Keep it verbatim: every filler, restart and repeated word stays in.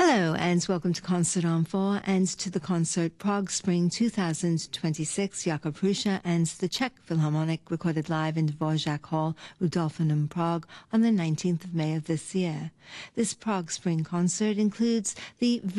Hello and welcome to Concert on four and to the concert Prague Spring two thousand twenty-six. Jakub Hrusa and the Czech Philharmonic recorded live in Dvorak Hall, Rudolfinum, Prague on the nineteenth of May of this year. This Prague Spring concert includes the